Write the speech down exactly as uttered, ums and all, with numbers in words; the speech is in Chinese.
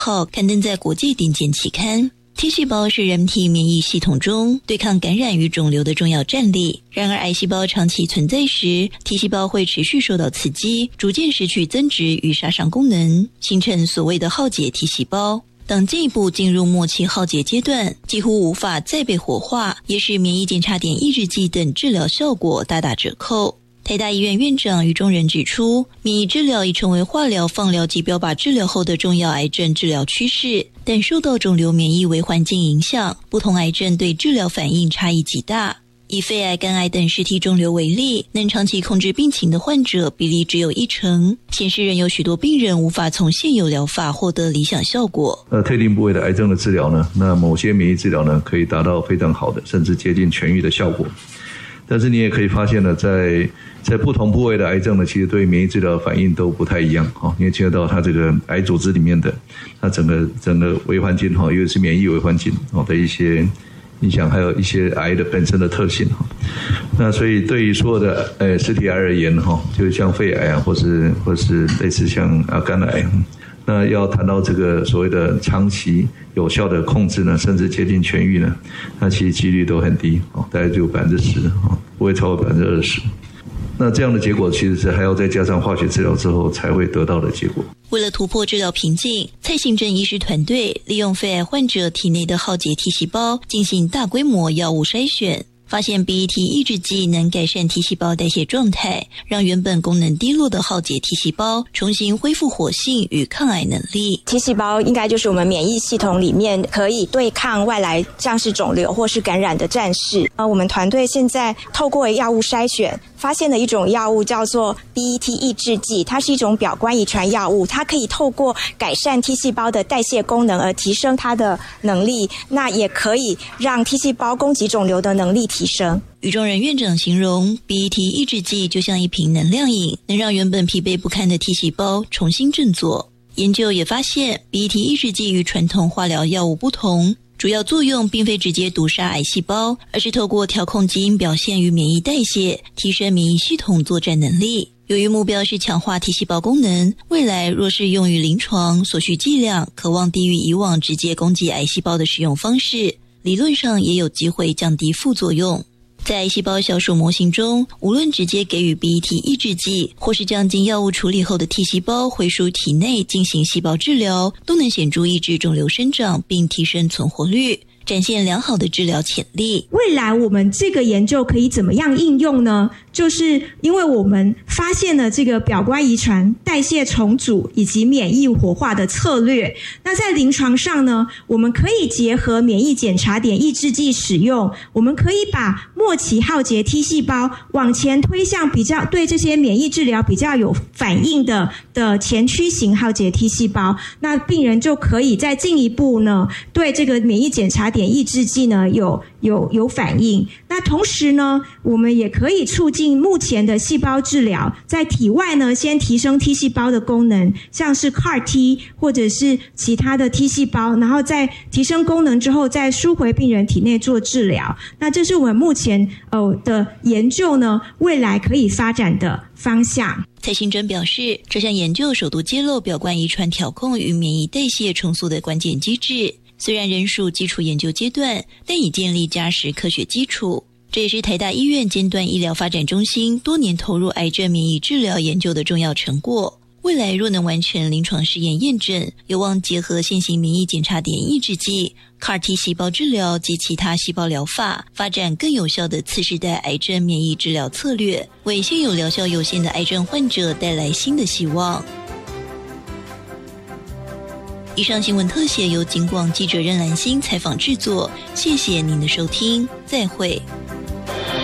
号刊登在国际顶尖期刊。T 细胞是人体免疫系统中对抗感染与肿瘤的重要战力。然而癌细胞长期存在时， T 细胞会持续受到刺激，逐渐失去增殖与杀伤功能，形成所谓的浩劫 T 细胞。当进一步进入末期浩劫阶段，几乎无法再被活化，也使免疫检查点抑制剂等治疗效果大打折扣。台大医院院长于中仁指出，免疫治疗已成为化疗、放疗及标靶治疗后的重要癌症治疗趋势，但受到肿瘤免疫为环境影响，不同癌症对治疗反应差异极大。以肺癌、肝癌等实体肿瘤为例，能长期控制病情的患者比例只有一成，显示仍有许多病人无法从现有疗法获得理想效果。 呃，特定部位的癌症的治疗呢，那某些免疫治疗呢，可以达到非常好的，甚至接近痊愈的效果。但是你也可以发现呢，在在不同部位的癌症呢，其实对免疫治疗的反应都不太一样哈。你也牵涉到它这个癌组织里面的它整个整个微环境哈，尤其是免疫微环境哦的一些影响，还有一些癌的本身的特性哈。那所以对于所有的呃实体癌而言哈，就像肺癌啊，或是或是类似像啊肝癌。那要谈到这个所谓的长期有效的控制呢，甚至接近痊愈呢，那其实几率都很低哦，大概就百分之十哦，不会超过百分之二十。那这样的结果其实是还要再加上化学治疗之后才会得到的结果。 为了突破治疗瓶颈，蔡信正医师团队利用肺癌患者体内的浩劫 T 细胞进行大规模药物筛选，发现 B E T 抑制剂能改善 T 细胞代谢状态，让原本功能低落的浩劫 T 细胞重新恢复活性与抗癌能力。 T 细胞应该就是我们免疫系统里面可以对抗外来像是肿瘤或是感染的战士。呃，我们团队现在透过药物筛选发现了一种药物叫做 B E T 抑制剂，它是一种表观遗传药物，它可以透过改善 T 细胞的代谢功能而提升它的能力，那也可以让 T 细胞攻击肿瘤的能力提升。 于中仁院长形容 B E T 抑制剂就像一瓶能量饮，能让原本疲惫不堪的 T 细胞重新振作。研究也发现 B E T 抑制剂与传统化疗药物不同，主要作用并非直接毒杀癌细胞，而是透过调控基因表现与免疫代谢，提升免疫系统作战能力。由于目标是强化 T 细胞功能，未来若是用于临床，所需剂量可望低于以往直接攻击癌细胞的使用方式，理论上也有机会降低副作用。在癌细胞小鼠模型中，无论直接给予 B E T 抑制剂，或是将经药物处理后的 T 细胞回输体内进行细胞治疗，都能显著抑制肿瘤生长并提升存活率，展现良好的治疗潜力。 未来我们这个研究可以怎么样应用呢？就是因为我们发现了这个表观遗传、代谢重组以及免疫活化的策略。那在临床上呢，我们可以结合免疫检查点抑制剂使用，我们可以把末期浩劫 T 细胞往前推向比较对这些免疫治疗比较有反应的的前驱型浩劫 T 细胞，那病人就可以再进一步呢，对这个免疫检查点抑制剂呢有有有反应。那同时呢，我们也可以促进目前的细胞治疗，在体外呢先提升 T 细胞的功能，像是 C A R T 或者是其他的 T 细胞，然后在提升功能之后再输回病人体内做治疗。那这是我们目前呃的研究呢未来可以发展的方向。 蔡信真表示，这项研究首度揭露表观遗传调控与免疫代谢重塑的关键机制，虽然仍属基础研究阶段，但已建立扎实科学基础。这也是台大医院尖端医疗发展中心多年投入癌症免疫治疗研究的重要成果。未来若能完成临床试验验证，有望结合现行免疫检查点抑制剂、C A R T 细胞治疗及其他细胞疗法，发展更有效的次世代癌症免疫治疗策略，为现有疗效有限的癌症患者带来新的希望。以上新闻特写由警广记者任兰心采访制作，谢谢您的收听，再会。